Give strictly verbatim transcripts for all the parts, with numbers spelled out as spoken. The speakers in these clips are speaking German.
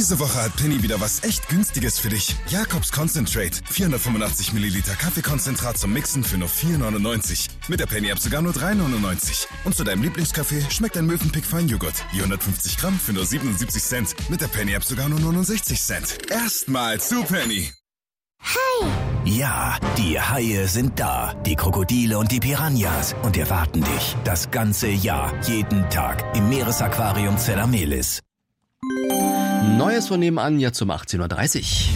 Diese Woche hat Penny wieder was echt Günstiges für dich. Jacobs Concentrate. vierhundertfünfundachtzig Milliliter Kaffeekonzentrat zum Mixen für nur vier neunundneunzig. Mit der Penny-App sogar nur drei neunundneunzig. Und zu deinem Lieblingskaffee schmeckt ein Mövenpick Feinjoghurt. Die hundertfünfzig Gramm für nur siebenundsiebzig Cent. Mit der Penny-App sogar nur neunundsechzig Cent. Erstmal zu Penny. Hi! Ja, die Haie sind da. Die Krokodile und die Piranhas. Und erwarten dich das ganze Jahr, jeden Tag im Meeresaquarium Zellamelis. Neues von nebenan, jetzt um achtzehn Uhr dreißig.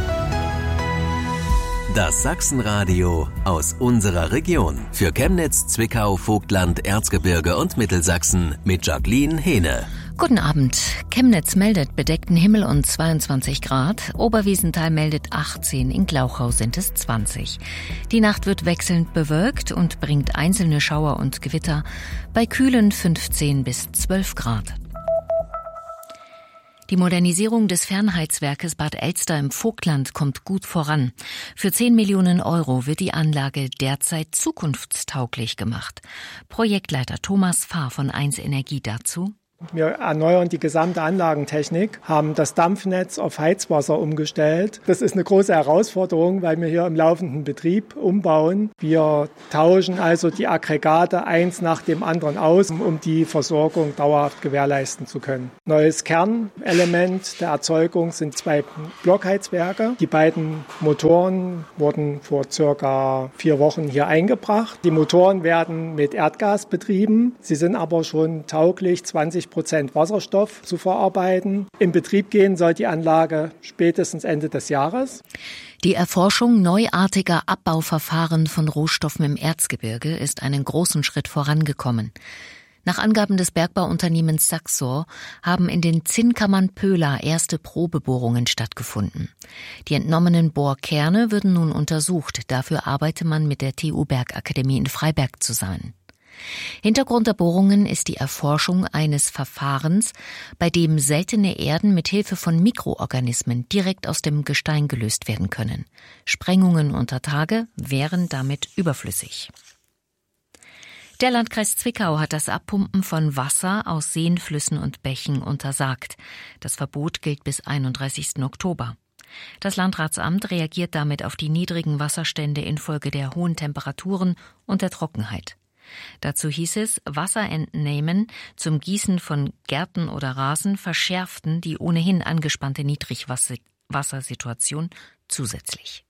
Das Sachsenradio aus unserer Region. Für Chemnitz, Zwickau, Vogtland, Erzgebirge und Mittelsachsen mit Jacqueline Hehne. Guten Abend. Chemnitz meldet bedeckten Himmel und zweiundzwanzig Grad. Oberwiesenthal meldet achtzehn, in Glauchau sind es zwanzig. Die Nacht wird wechselnd bewölkt und bringt einzelne Schauer und Gewitter bei kühlen fünfzehn bis zwölf Grad. Die Modernisierung des Fernheizwerkes Bad Elster im Vogtland kommt gut voran. Für zehn Millionen Euro wird die Anlage derzeit zukunftstauglich gemacht. Projektleiter Thomas Fahr von eins Energie dazu: Wir erneuern die gesamte Anlagentechnik, haben das Dampfnetz auf Heizwasser umgestellt. Das ist eine große Herausforderung, weil wir hier im laufenden Betrieb umbauen. Wir tauschen also die Aggregate eins nach dem anderen aus, um die Versorgung dauerhaft gewährleisten zu können. Neues Kernelement der Erzeugung sind zwei Blockheizwerke. Die beiden Motoren wurden vor circa vier Wochen hier eingebracht. Die Motoren werden mit Erdgas betrieben. Sie sind aber schon tauglich, zwanzig Prozent Wasserstoff zu verarbeiten. In Betrieb gehen soll die Anlage spätestens Ende des Jahres. Die Erforschung neuartiger Abbauverfahren von Rohstoffen im Erzgebirge ist einen großen Schritt vorangekommen. Nach Angaben des Bergbauunternehmens Saxor haben in den Zinnkammern Pöhla erste Probebohrungen stattgefunden. Die entnommenen Bohrkerne würden nun untersucht. Dafür arbeite man mit der T U Bergakademie in Freiberg zusammen. Hintergrund der Bohrungen ist die Erforschung eines Verfahrens, bei dem seltene Erden mit Hilfe von Mikroorganismen direkt aus dem Gestein gelöst werden können. Sprengungen unter Tage wären damit überflüssig. Der Landkreis Zwickau hat das Abpumpen von Wasser aus Seen, Flüssen und Bächen untersagt. Das Verbot gilt bis einunddreißigsten Oktober. Das Landratsamt reagiert damit auf die niedrigen Wasserstände infolge der hohen Temperaturen und der Trockenheit. Dazu hieß es, Wasserentnehmen zum Gießen von Gärten oder Rasen verschärften die ohnehin angespannte Niedrigwassersituation zusätzlich.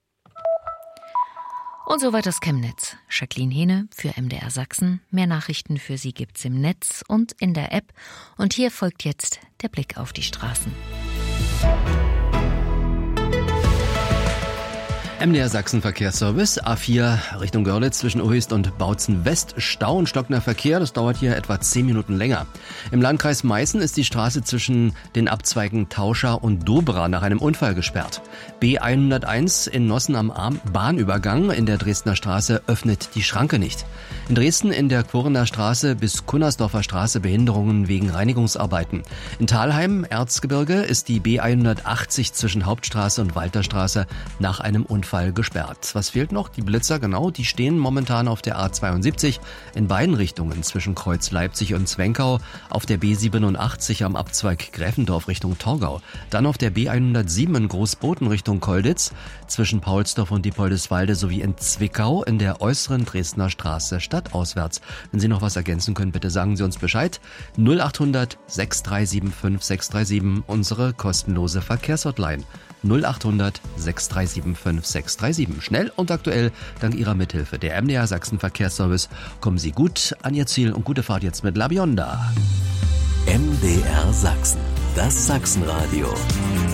Und soweit aus Chemnitz. Jacqueline Hehne für M D R Sachsen. Mehr Nachrichten für Sie gibt's im Netz und in der App. Und hier folgt jetzt der Blick auf die Straßen. M D R Sachsen Verkehrsservice, A vier Richtung Görlitz zwischen Uhist und Bautzen West. Stau und stockender Verkehr, das dauert hier etwa zehn Minuten länger. Im Landkreis Meißen ist die Straße zwischen den Abzweigen Tauscha und Dobra nach einem Unfall gesperrt. B hunderteins in Nossen am Arm, Bahnübergang in der Dresdner Straße öffnet die Schranke nicht. In Dresden in der Kurrener Straße bis Kunnersdorfer Straße Behinderungen wegen Reinigungsarbeiten. In Thalheim, Erzgebirge, ist die B hundertachtzig zwischen Hauptstraße und Walterstraße nach einem Unfall gesperrt. Was fehlt noch? Die Blitzer, genau, die stehen momentan auf der A zweiundsiebzig in beiden Richtungen zwischen Kreuz Leipzig und Zwenkau, auf der B siebenundachtzig am Abzweig Gräfendorf Richtung Torgau, dann auf der B hundertsieben in Großboten Richtung Kolditz, zwischen Paulsdorf und Diepoldeswalde sowie in Zwickau in der äußeren Dresdner Straße stadtauswärts. Wenn Sie noch was ergänzen können, bitte sagen Sie uns Bescheid. null achthundert sechs drei sieben fünf sechs drei sieben, unsere kostenlose Verkehrshotline. null achthundert sechs drei sieben fünf sechs drei sieben. Schnell und aktuell, dank Ihrer Mithilfe. Der M D R Sachsen Verkehrsservice. Kommen Sie gut an Ihr Ziel und gute Fahrt jetzt mit La Bionda. M D R Sachsen, das Sachsenradio.